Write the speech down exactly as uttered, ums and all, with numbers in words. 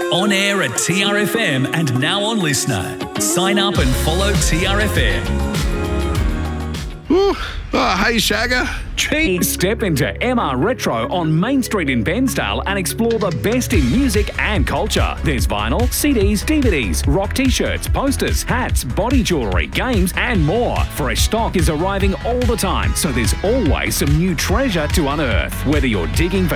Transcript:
On air at T R F M and now on Listener. Sign up and follow T R F M. Ooh. Oh, hey, Shagger. Gee, step into M R Retro on Main Street in Bairnsdale and explore the best in music and culture. There's vinyl, C Ds, D V Ds, rock t-shirts, posters, hats, body jewellery, games and more. Fresh stock is arriving all the time, so there's always some new treasure to unearth. Whether you're digging for